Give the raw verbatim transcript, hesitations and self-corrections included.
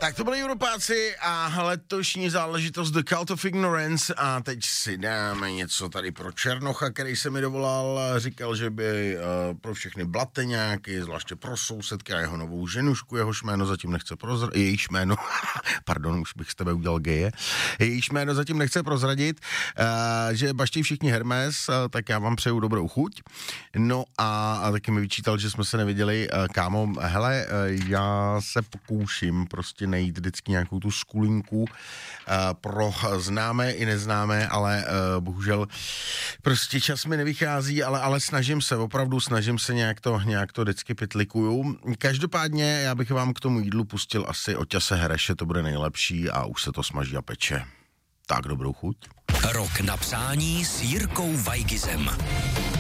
Tak to byli Europáci a letošní záležitost The Cult of Ignorance a teď si dáme něco tady pro Černocha, který se mi dovolal, říkal, že by uh, pro všechny blateňáky, zvláště pro sousedky a jeho novou ženušku, jehož jméno zatím nechce prozradit, jejíž jméno, pardon, už bych z tebe udělal geje, jejíž jméno zatím nechce prozradit, uh, že baští všichni Hermes, uh, tak já vám přeju dobrou chuť. No a, a taky mi vyčítal, že jsme se neviděli, uh, kámo, hele, uh, já se pokouším prostě najít vždycky nějakou tu skulinku uh, pro známé i neznámé, ale uh, bohužel prostě čas mi nevychází, ale, ale snažím se, opravdu snažím se nějak to, nějak to vždycky pitlikuju. Každopádně já bych vám k tomu jídlu pustil asi oťase hereše, to bude nejlepší a už se to smaží a peče. Tak dobrou chuť. Rok na přání s Jirkou Weigizem.